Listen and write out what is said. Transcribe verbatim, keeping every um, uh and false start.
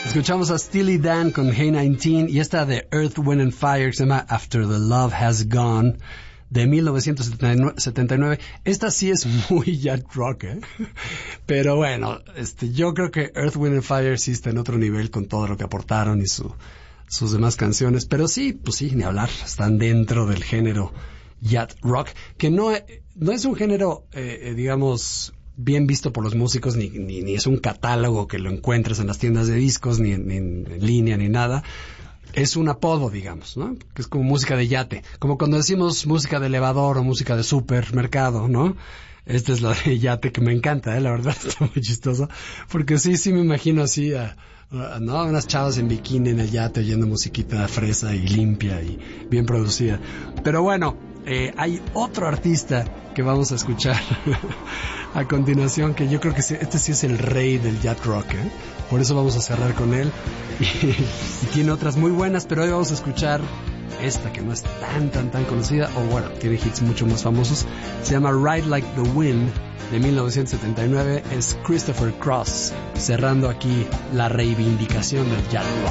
Escuchamos a Steely Dan con Hey diecinueve y esta de Earth, Wind and Fire que se llama After the Love Has Gone de mil novecientos setenta y nueve. Esta sí es muy yacht rock, ¿eh? Pero bueno, este, yo creo que Earth, Wind and Fire sí está en otro nivel con todo lo que aportaron y su, sus demás canciones. Pero sí, pues sí, ni hablar. Están dentro del género yacht rock, que no, no es un género, eh, digamos, bien visto por los músicos, ni, ni, ni es un catálogo que lo encuentres en las tiendas de discos, ni, ni en línea, ni nada. Es un apodo, digamos, ¿no? Que es como música de yate. Como cuando decimos música de elevador o música de supermercado, ¿no? Esta es la de yate que me encanta, ¿eh? La verdad está muy chistosa. Porque sí, sí me imagino así a, a, ¿no? Unas chavas en bikini en el yate oyendo musiquita fresa y limpia y bien producida. Pero bueno, eh, hay otro artista que vamos a escuchar a continuación, que yo creo que este sí es el rey del yacht rock, ¿eh? Por eso vamos a cerrar con él. Y, y tiene otras muy buenas, pero hoy vamos a escuchar esta que no es tan, tan, tan conocida, o bueno, tiene hits mucho más famosos. Se llama Ride Like the Wind, de mil novecientos setenta y nueve. Es Christopher Cross, cerrando aquí la reivindicación del yacht rock.